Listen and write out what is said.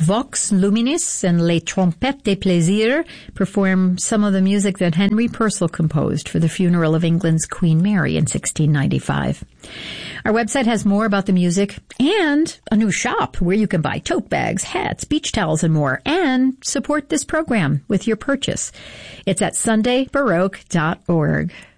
Vox Luminis and Les Trompettes des Plaisirs perform some of the music that Henry Purcell composed for the funeral of England's Queen Mary in 1695. Our website has more about the music and a new shop where you can buy tote bags, hats, beach towels, and more, and support this program with your purchase. It's at sundaybaroque.org.